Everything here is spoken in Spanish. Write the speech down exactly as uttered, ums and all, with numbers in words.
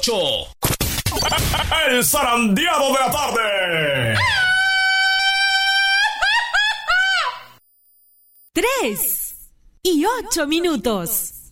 ocho. El zarandeado de la tarde. Tres y ocho minutos.